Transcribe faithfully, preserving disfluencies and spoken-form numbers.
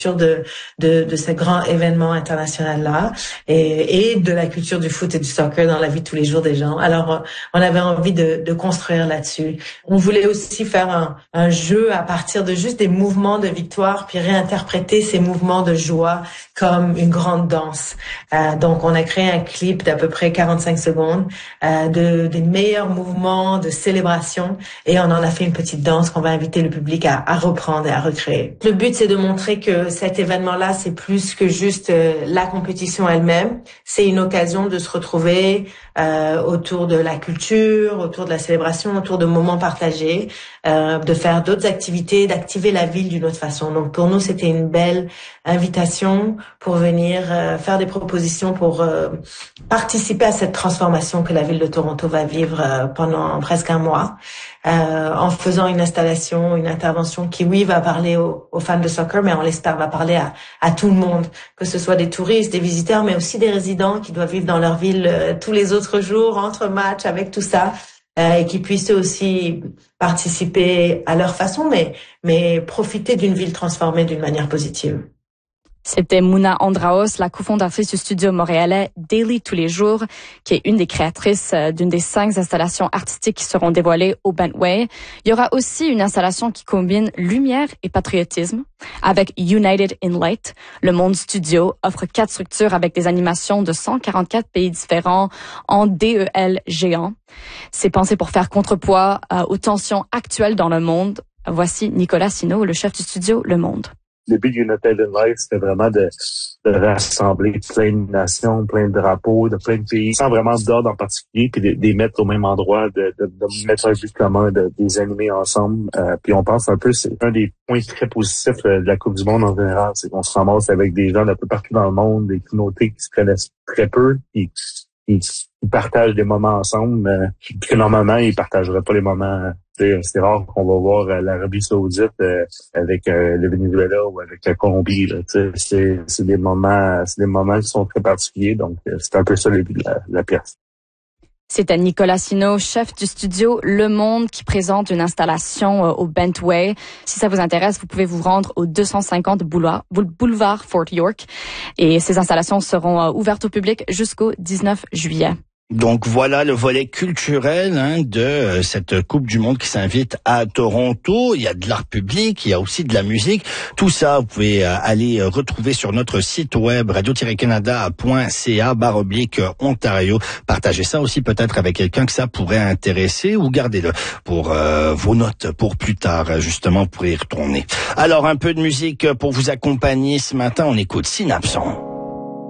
de, de, de ce grand événement international-là et, et de la culture du foot et du soccer dans la vie de tous les jours des gens. Alors, on avait envie de, de construire là-dessus. On voulait aussi faire un, un jeu à partir de juste des mouvements de victoire, puis réinterpréter ces mouvements de joie comme une grande danse. Euh, donc, on a créé un clip d'à peu près quarante-cinq secondes euh, de des meilleurs mouvements de célébration et on en a fait une petite danse qu'on va inviter le public à, à reprendre et à recréer. Le but, c'est de montrer que cet événement-là, c'est plus que juste euh, la compétition elle-même. C'est une occasion de se retrouver euh, autour de la culture, autour de la célébration, autour de moments partagés, euh, de faire d'autres activités, d'activer la ville d'une autre façon. Donc, pour nous, c'était une belle invitation pour venir euh, faire des propositions pour euh, participer à cette transformation que la ville de Toronto va vivre euh, pendant presque un mois, euh, en faisant une installation, une intervention qui, oui, va parler aux, aux fans de soccer, mais on l'espère va parler à, à tout le monde, que ce soit des touristes, des visiteurs, mais aussi des résidents qui doivent vivre dans leur ville euh, tous les autres jours, entre matchs, avec tout ça, euh, et qui puissent eux aussi participer à leur façon, mais, mais profiter d'une ville transformée d'une manière positive. C'était Mouna Andraos, la cofondatrice du studio montréalais Daily Tous les Jours, qui est une des créatrices d'une des cinq installations artistiques qui seront dévoilées au Bentway. Il y aura aussi une installation qui combine lumière et patriotisme avec United in Light. Le Monde Studio offre quatre structures avec des animations de cent quarante-quatre pays différents en D E L géant. C'est pensé pour faire contrepoids aux tensions actuelles dans le monde. Voici Nicolas Sinault, le chef du studio Le Monde. Le but de United in Light, c'était vraiment de, de rassembler plein de nations, plein de drapeaux, de plein de pays, sans vraiment d'ordre en particulier, puis de, de les mettre au même endroit, de, de, de mettre un but commun, de, de les animer ensemble. Euh, puis on pense un peu, c'est un des points très positifs de la Coupe du Monde en général, c'est qu'on se ramasse avec des gens d'un peu partout dans le monde, des communautés qui se connaissent très peu, qui, qui, qui partagent des moments ensemble, euh, que normalement, ils partageraient pas les moments. C'est, c'est rare qu'on va voir euh, l'Arabie Saoudite euh, avec euh, le Venezuela ou avec la Colombie. Là, c'est, c'est des moments, c'est des moments qui sont très particuliers. Donc, euh, c'est un peu ça le but de la, de la pièce. C'était Nicolas Sinault, chef du studio Le Monde, qui présente une installation au Bentway. Si ça vous intéresse, vous pouvez vous rendre au deux cent cinquante boulevard, boulevard Fort York. Et ces installations seront ouvertes au public jusqu'au dix-neuf juillet. Donc voilà le volet culturel hein, de cette Coupe du Monde qui s'invite à Toronto. Il y a de l'art public, il y a aussi de la musique. Tout ça, vous pouvez aller retrouver sur notre site web radio tiret canada point c a barre oblique Ontario. Partagez ça aussi peut-être avec quelqu'un que ça pourrait intéresser ou gardez-le pour euh, vos notes pour plus tard, justement pour y retourner. Alors un peu de musique pour vous accompagner ce matin. On écoute Synapson.